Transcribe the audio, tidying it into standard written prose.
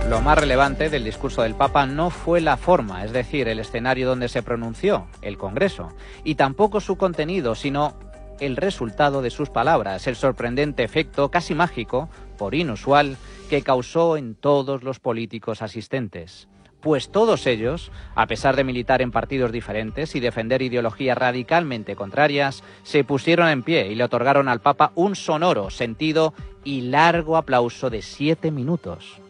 Lo más relevante del discurso del Papa no fue la forma, es decir, el escenario donde se pronunció, el Congreso, y tampoco su contenido, sino el resultado de sus palabras, el sorprendente efecto, casi mágico, por inusual, que causó en todos los políticos asistentes. Pues todos ellos, a pesar de militar en partidos diferentes y defender ideologías radicalmente contrarias, se pusieron en pie y le otorgaron al Papa un sonoro, sentido y largo aplauso de 7 minutos.